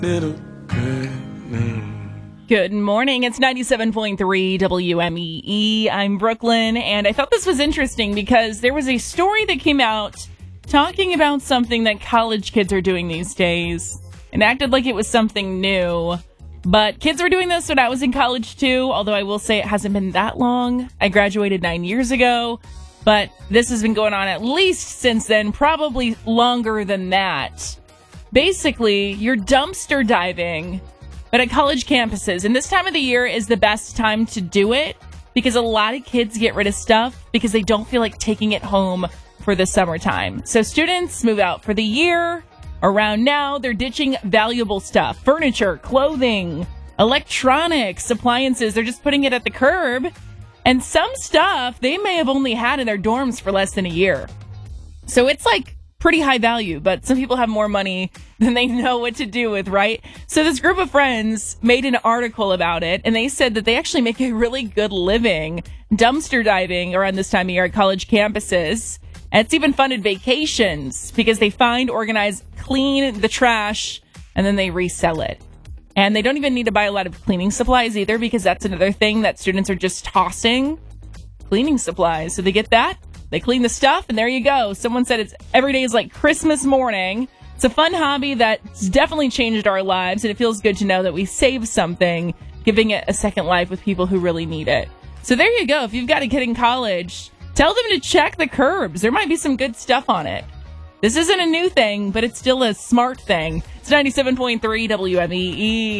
little good name. Good morning. It's 97.3 WMEE. I'm Brooklyn, and I thought this was interesting because there was a story that came out talking about something that college kids are doing these days and acted like it was something new. But kids were doing this when I was in college too, although I will say it hasn't been that long. I graduated 9 years ago, but this has been going on at least since then, probably longer than that. Basically, you're dumpster diving, but at college campuses. And this time of the year is the best time to do it because a lot of kids get rid of stuff because they don't feel like taking it home for the summertime. So students move out for the year. Around now, they're ditching valuable stuff, furniture, clothing, electronics, appliances. They're just putting it at the curb. And some stuff they may have only had in their dorms for less than a year. So it's like pretty high value, but some people have more money than they know what to do with, right? So this group of friends made an article about it, and they said that they actually make a really good living dumpster diving around this time of year at college campuses. And it's even funded vacations because they find, organize, clean the trash, and then they resell it. And they don't even need to buy a lot of cleaning supplies either because that's another thing that students are just tossing, cleaning supplies. So they get that, they clean the stuff, and there you go. Someone said it's every day is like Christmas morning. It's a fun hobby that's definitely changed our lives, and it feels good to know that we saved something, giving it a second life with people who really need it. So there you go. If you've got a kid in college, tell them to check the curbs. There might be some good stuff on it. This isn't a new thing, but it's still a smart thing. It's 97.3 WMEE.